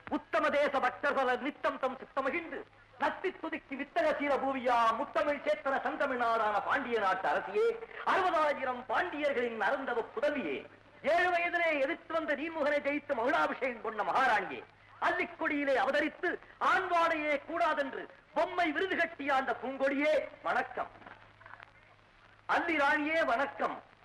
உத்தம தேச பக்தர்கள் நித்தம் தம் சித்தமகிழ்ந்து நத்தி துதிக்கு வித்தக சீர பூவியா முத்தமிழ் சேத்தன சங்கமிழ்நாடான பாண்டிய நாட்டு அரசியே 60,000 பாண்டியர்களின் அருந்தவ புதவியே 7 வயதிலே எதிர்த்து வந்த நீர்முகனை ஜெயித்து மகுடாபிஷேகம் கொண்ட மகாராணியே அல்லிக்கொடியிலே அவதரித்து ஆண்வாடையே கூடாதென்று பொம்மை விருது கட்டிய அந்த பூங்கொடியே வணக்கம். அல்லி ராணியே வணக்கம்.